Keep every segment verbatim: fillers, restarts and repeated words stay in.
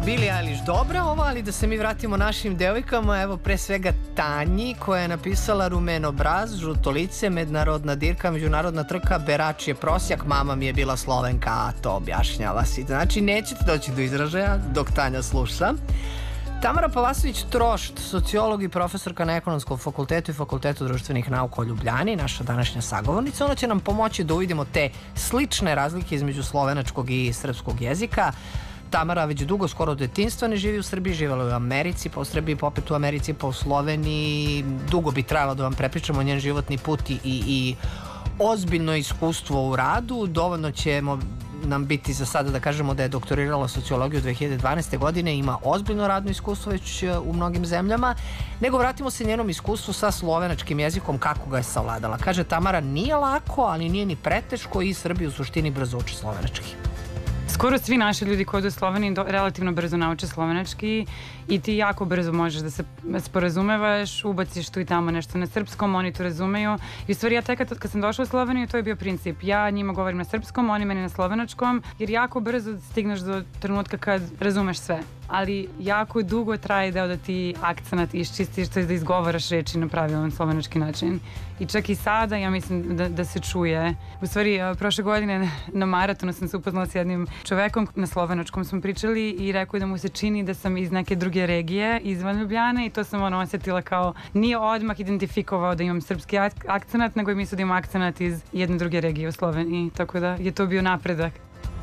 Billie Eilish dobra ova, ali da se mi vratimo našim devojkama, evo pre svega Tanji koja je napisala Rumen obraz, žuto lice, međunarodna dirka, međunarodna trka, berač je prosjak, mama mi je bila Slovenka, a to objašnjava si. Znači nećete doći do izražaja dok Tanja sluša. Tamara Pavasović-Trošt, sociolog i profesorka na Ekonomskom fakultetu i Fakultetu društvenih nauka u Ljubljani, naša današnja sagovornica. Ona će nam pomoći da uvidimo te slične razlike između slovenačkog i srpskog jezika. Tamara već dugo, skoro od detinjstva ne živi u Srbiji, živjela u Americi, pa u Srbiji, pa opet u Americi, pa u Sloveniji. Dugo bi trebalo da vam prepričamo njen životni put i, i ozbiljno iskustvo u radu. Dovoljno ćemo nam biti za sada da kažemo da je doktorirala sociologiju dve hiljade dvanaeste. godine, ima ozbiljno radno iskustvo već u mnogim zemljama, nego vratimo se njenom iskustvu sa slovenačkim jezikom, kako ga je savladala. Kaže Tamara, nije lako, ali nije ni preteško i Srbi u suštini brzo uče slovenački. Skoro svi naši ljudi koji odu u Sloveniji relativno brzo nauče slovenački i ti jako brzo možeš da se sporazumevaš, ubaciš tu i tamo nešto na srpskom, oni to razumeju. I u stvari ja tek kad, kad sam došla u Sloveniju, to je bio princip. Ja njima govorim na srpskom, oni meni na slovenačkom, jer jako brzo stigneš do trenutka kad razumeš sve. Ali jako dugo traje deo da ti akcenat iščistiš, to je da izgovaraš reči na pravilan slovenački način. I čak i sada, ja mislim da, da se čuje. U stvari, prošle godine na maratonu sam se upoznala s jednim čovekom, na slovenačkom smo pričali i rekao da mu se čini da sam iz neke druge regije, izvan Ljubljane, i to sam ono osjetila kao, nije odmah identifikovao da imam srpski akcenat, nego je mislio da imam akcenat iz jedne druge regije u Sloveniji, tako da je to bio napredak.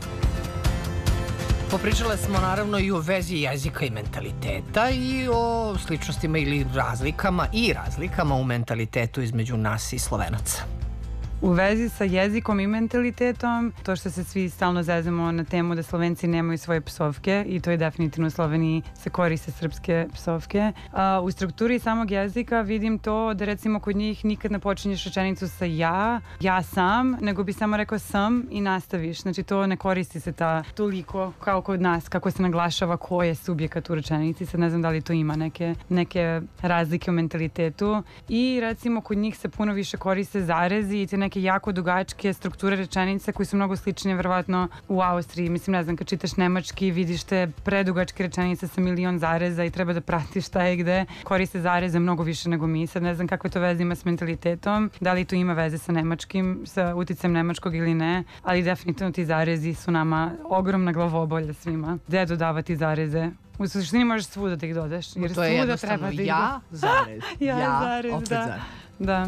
Popričale smo naravno i o vezi jezika i mentaliteta i o sličnostima ili razlikama i razlikama u mentalitetu između nas i Slovenaca. U vezi sa jezikom i mentalitetom, to što se svi stalno zezamo na temu da Slovenci nemaju svoje psovke, i to je definitivno u Sloveniji se koriste srpske psovke. A, u strukturi samog jezika vidim to da recimo kod njih nikad ne počinješ rečenicu sa ja, ja sam, nego bi samo rekao sam i nastaviš. Znači to ne koristi se ta toliko kao kod nas, kako se naglašava ko je subjekat u rečenici. Sad ne znam da li to ima neke, neke razlike u mentalitetu. I recimo kod njih se puno više koriste zarezi i te neke neke jako dugačke strukture rečenice koji su mnogo sličnije verovatno u Austriji. Mislim, ne znam, kad čitaš nemački vidiš te predugačke rečenice sa milion zareza i treba da pratiš šta je gde. Koriste zareze mnogo više nego mi. Sad ne znam kakve to veze ima s mentalitetom, da li to ima veze sa nemačkim, sa uticajem nemačkog ili ne, ali definitivno ti zarezi su nama ogromna glavobolja svima. Gde dodavati zareze? U suštini možeš svuda da ih dodaš. Jer to je jednostavno da ja, zarez. ja, ja, zarez, opet da. zarez. Da.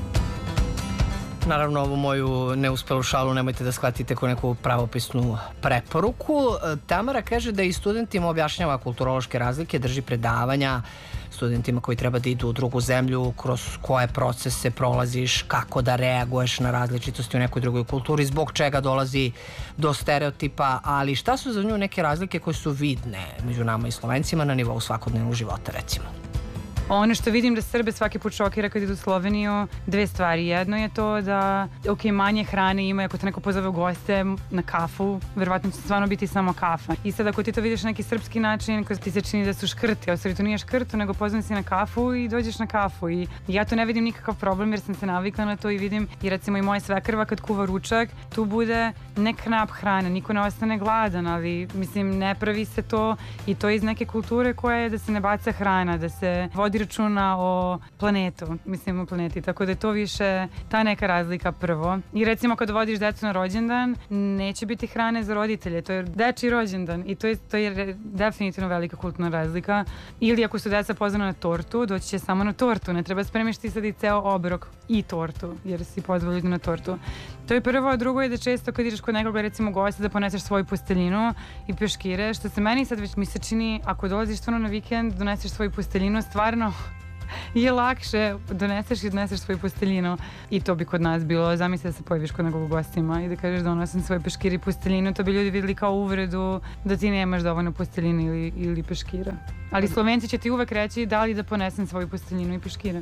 Naravno, ovu moju neuspelu šalu nemojte da shvatite kao neku pravopisnu preporuku. Tamara kaže da i studentima objašnjava kulturološke razlike, drži predavanja studentima koji treba da idu u drugu zemlju, kroz koje procese prolaziš, kako da reaguješ na različitosti u nekoj drugoj kulturi, zbog čega dolazi do stereotipa, ali šta su za nju neke razlike koje su vidne među nama i Slovencima na nivou svakodnevnog života, recimo? Ono što vidim da Srbe svaki put šokira kad idu u Sloveniju, dve stvari. Jedno je to da, ok, manje hrane ima, ako te neko pozove u goste na kafu, verovatno će stvarno biti samo kafa. I sad ako ti to vidiš na neki srpski način, koji ti se čini da su škrti, a u stvari to nije škrto, nego pozvan si na kafu i dođeš na kafu. I ja to ne vidim nikakav problem jer sam se navikla na to i vidim, i recimo i moja svekrva kad kuva ručak, tu bude ne knap hrane, niko ne ostane gladan, ali mislim ne pravi se to i to je iz neke kulture koja je da se ne baca hrana, da se vodi računa o planetu, mislim o planeti, tako da je to više ta neka razlika prvo. I recimo kad vodiš decu na rođendan, neće biti hrane za roditelje, to je dečiji rođendan i to je, to je definitivno velika kulturna razlika. Ili ako su deca pozvana na tortu, doći će samo na tortu, ne treba spremiš ti sad i ceo obrok i tortu, jer si pozvao ljudi na tortu. To je prvo, a drugo je da često kad ideš kod nekoga recimo gosta da poneseš svoju posteljinu i peškire, što se meni sad već mi se čini, ako dolaziš stvarno na vikend, doneseš svoju posteljinu, stvarno je lakše doneseš i doneseš svoju posteljinu i to bi kod nas bilo, zamisli da se pojaviš kod nekog gostima i da kažeš da donosim svoje peškire i posteljinu, to bi ljudi vidjeli kao uvredu da ti nemaš dovoljno posteljine ili, ili peškira. Ali Slovenci će ti uvek reći da li da ponesem svoju posteljinu i peškire.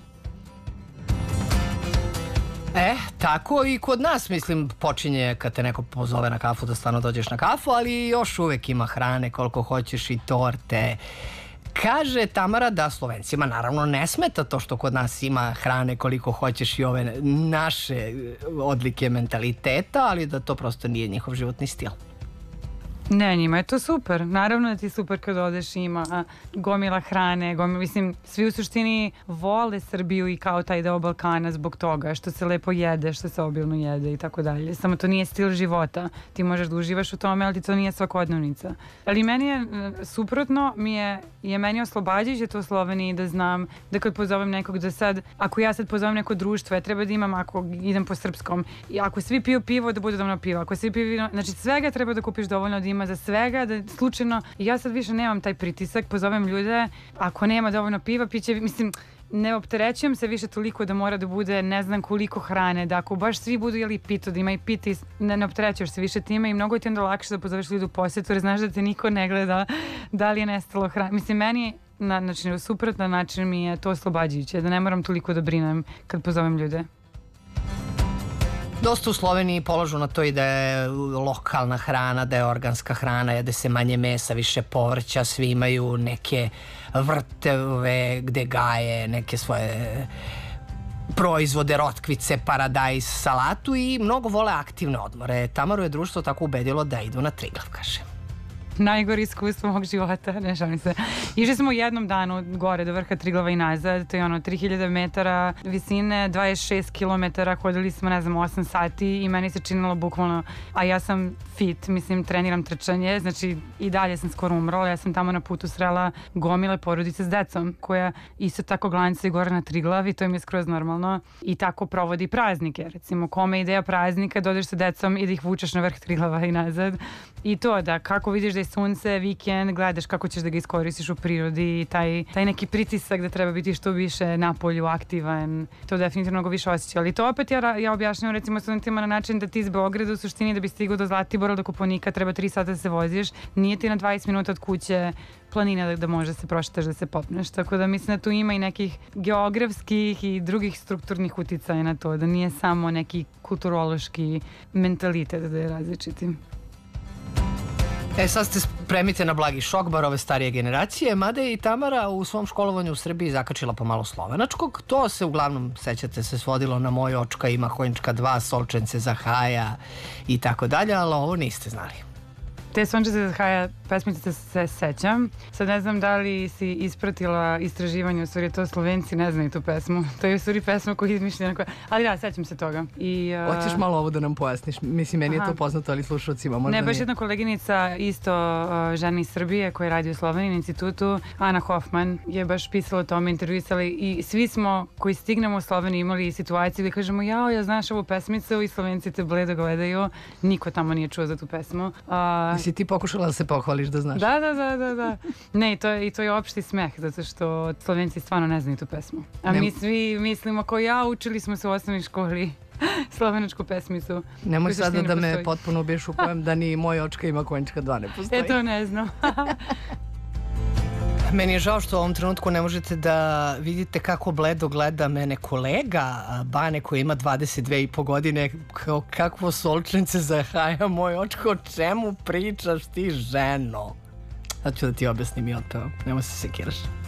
E, tako i kod nas, mislim, počinje kad te neko pozove na kafu da stvarno dođeš na kafu, ali još uvek ima hrane koliko hoćeš i torte. Kaže Tamara da Slovencima naravno ne smeta to što kod nas ima hrane koliko hoćeš i ove naše odlike mentaliteta, ali da to prosto nije njihov životni stil. Ne, njima je to super. Naravno da ti je super kad odeš, ima gomila hrane, gomila, mislim, svi u suštini vole Srbiju i kao taj deo Balkana zbog toga što se lepo jede, što se obilno jede i tako dalje. Samo to nije stil života. Ti možeš da uživaš u tome, ali ti to nije svakodnevnica. Ali meni je suprotno, mi je, je meni oslobađajuće to u Sloveniji da znam da kad pozovem nekog da sad, ako ja sad pozovem neko društvo, ja treba da imam ako idem po srpskom i ako svi piju pivo, da bude dovoljno piva. Ako svi piju vino, znači svega treba da kupiš dovoljno, da ima za svega, da slučajno, ja sad više nemam taj pritisak, pozovem ljude, ako nema dovoljno piva, piće, mislim, ne opterećujem se više toliko da mora da bude ne znam koliko hrane, da ako baš svi budu jeli pito, da ima i piti, ne, ne opterećuješ se više time i mnogo ti onda lakše da pozoveš ljudi u posjetu, jer znaš da te niko ne gleda da li je nestalo hrane. Mislim, meni na način, suprotno način mi je to oslobađajuće, da ne moram toliko da brinem kad pozovem ljude. Dosta u Sloveniji polažu na to i da je lokalna hrana, da je organska hrana, jede se manje mesa, više povrća, svi imaju neke vrteve gde gaje neke svoje proizvode, rotkvice, paradajz, salatu i mnogo vole aktivne odmore. Tamaru je društvo tako ubedilo da idu na Triglav, kaže. Najgore iskustvo mog života, ne šalim se. Išli smo u jednom danu gore do vrha Triglava i nazad, to je ono tri hiljade metara visine, dvadeset šest kilometara, hodili smo ne znam osam sati i meni se činilo bukvalno, a ja sam fit, mislim treniram trčanje, znači i dalje sam skoro umrla, ja sam tamo na putu srela gomile porodice s decom koja isto tako glanca i gore na Triglav i to im je skroz normalno i tako provodi praznike, recimo kome je ideja praznika da odeš sa decom i da ih vučeš na vrh Triglava i nazad i to da kako vidiš da je sunce, vikend, gledaš kako ćeš da ga iskoristiš u prirodi i taj, taj neki pritisak da treba biti što više na polju aktivan, to definitivno mnogo više osjeća. Ali to opet ja, ja objašnjam recimo studentima na način da ti iz Beograda u suštini da bi stigao do Zlatibora, do Kopaonika treba tri sata da se voziš, nije ti na dvadeset minuta od kuće planina da, da možeš da se prošetaš, da se popneš. Tako da mislim da tu ima i nekih geografskih i drugih strukturnih uticaja na to, da nije samo neki kulturološki mentalitet da je različiti. E, sad ste spremite na blagi šok, bar ove starije generacije, mada je i Tamara u svom školovanju u Srbiji zakačila pomalo slovenačkog. To se uglavnom, sećate se, svodilo na Moj očka ima konjčka dva, Solčence za Haja i tako dalje, ali ovo niste znali. Te Solčence za Haja pesmice se sećam. Sad ne znam da li si ispratila istraživanje, u stvari to Slovenci ne znaju tu pesmu. To je u stvari pesma koja je izmišljena. Koja... Ali da, sećam se toga. I, uh... Hoćeš malo ovo da nam pojasniš? Mislim, meni Aha. je to poznato, ali slušalcima možda ne. Ne, baš nije. jedna koleginica isto uh, žena iz Srbije koja radi u Sloveniji na institutu, Ana Hoffman, je baš pisala o tome, intervjuisali i svi smo koji stignemo u Sloveniju imali situaciju gdje kažemo jao, ja znaš ovu pesmicu i Slovenci te bledo gledaju. Niko tamo nije čuo za tu pesmu. Uh, Si ti pokušala da se pohvališ da znaš? Da, da, da, da, da. Ne, i to, je, i to je opšti smeh, zato što Slovenci stvarno ne znaju tu pesmu. A ne... mi svi mislimo kao ja, učili smo se u osnovnoj školi slovenačku pesmicu. Nemoj sada da me potpuno ubiješ u pojem da ni Moj očka ima konjčka dva ne postoji. E, to ne znam. Meni je žao što u ovom trenutku ne možete da vidite kako bledo gleda mene kolega Bane koji ima dvadeset dve i po godine, kao kakvo Solčence za Haja Moj očko, o čemu pričaš ti ženo? Sad ću da ti objasnim i otpevam, nemoj se sekiraš.